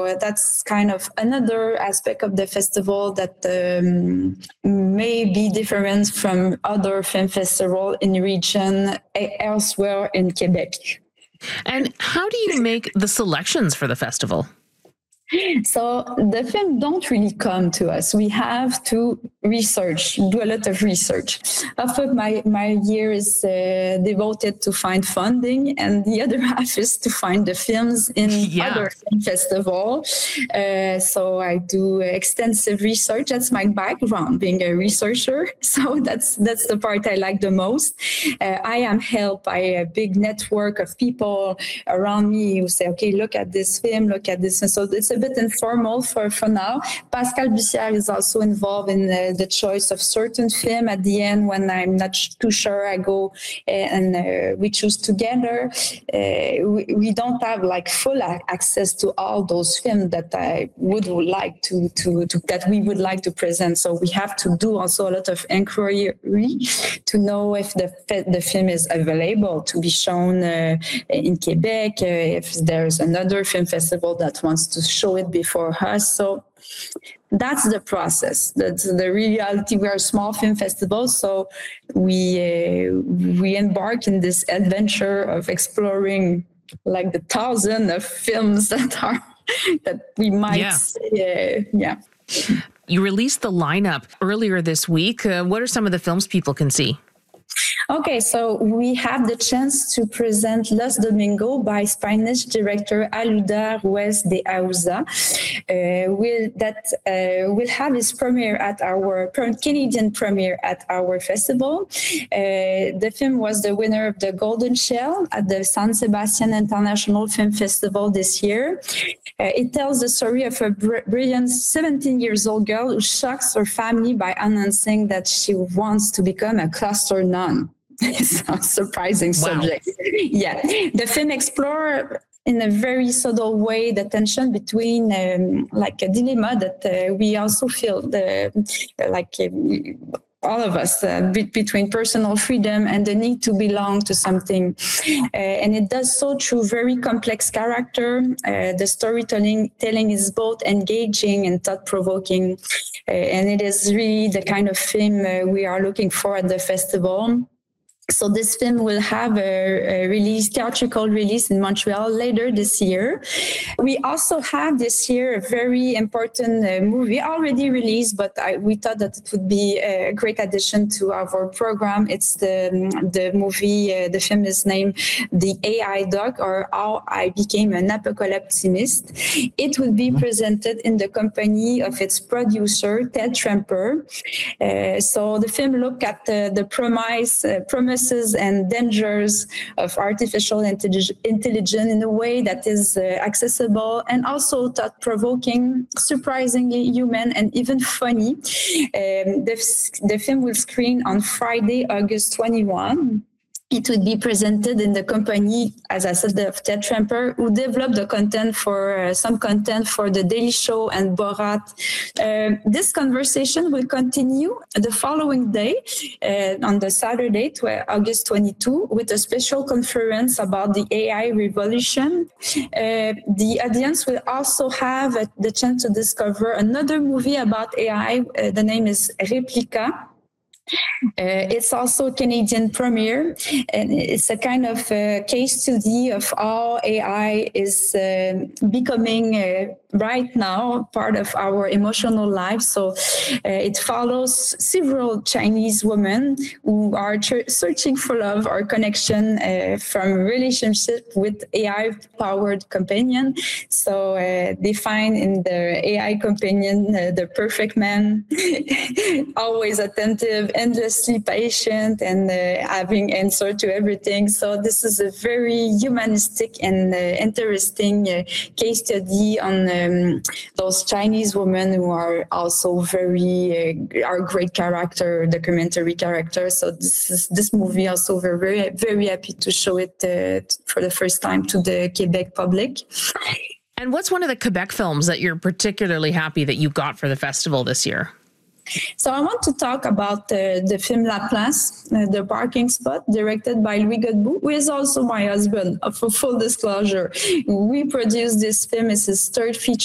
So that's kind of another aspect of the festival that may be different from other film festival in region elsewhere in Quebec. And how do you make the selections for the festival? So the film don't really come to us. We have to do a lot of research. Half of my year is devoted to find funding, and the other half is to find the films in other film festivals. So I do extensive research. That's my background, being a researcher. So that's the part I like the most. I am helped by a big network of people around me who say, okay, look at this film, look at this. And so it's a bit informal for now. Pascal Bussière is also involved in the choice of certain film. At the end, when I'm not too sure, I go and we choose together. We don't have like full access to all those films that I would like to that we would like to present. So we have to do also a lot of inquiry to know if the film is available to be shown in Quebec, if there's another film festival that wants to show it before us. So that's the process. That's the reality. We are a small film festival, so we embark in this adventure of exploring like the thousand of films that we might see. You released the lineup earlier this week. What are some of the films people can see? Okay, so we have the chance to present Los Domingo by Spanish director Aluda Ruiz de Auza. Will have its premiere at our Canadian premiere at our festival. The film was the winner of the Golden Shell at the San Sebastian International Film Festival this year. It tells the story of a brilliant 17-year-old girl who shocks her family by announcing that she wants to become a cloister nun. It's a surprising subject. Yeah, the film explores in a very subtle way the tension between like a dilemma that we also feel all of us between personal freedom and the need to belong to something. And it does so through very complex character. The storytelling is both engaging and thought-provoking. And it is really the kind of film we are looking for at the festival. So this film will have a theatrical release in Montreal later this year. We also have this year a very important movie already released, but we thought that it would be a great addition to our program. It's the movie, the film is named The AI Doc, or How I Became an Apocalyptimist. It will be presented in the company of its producer, Ted Tremper. So the film look at the promises and dangers of artificial intelligence in a way that is accessible and also thought-provoking, surprisingly human, and even funny. The film will screen on Friday, August 21. It would be presented in the company, as I said, of Ted Tremper, who developed the content for some content for The Daily Show and Borat. This conversation will continue the following day, on the Saturday, August 22, with a special conference about the AI revolution. The audience will also have the chance to discover another movie about AI. The name is Replica. It's also a Canadian premiere, and it's a kind of case study of how AI is becoming right now part of our emotional life. So it follows several Chinese women who are searching for love or connection from relationship with AI-powered companion. So they find in the AI companion the perfect man, always attentive, endlessly patient, and having answer to everything. So this is a very humanistic and interesting case study on those Chinese women who are also are great documentary characters. So this movie also we're very, very happy to show it for the first time to the Quebec public. And what's one of the Quebec films that you're particularly happy that you got for the festival this year? So I want to talk about the film La Place, The Parking Spot, directed by Louis Godbout, who is also my husband, for full disclosure. We produced this film. It's his third feature